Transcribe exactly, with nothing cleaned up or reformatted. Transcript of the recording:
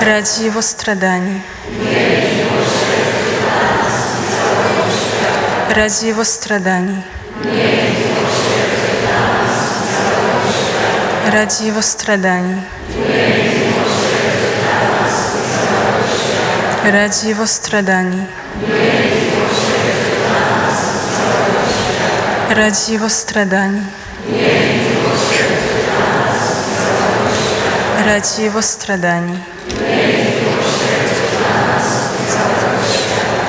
Radziwo stradani. Radziwo stradani. Radziwo stradani. Radziwo stradani. Radziwo stradani. Radziwo stradani.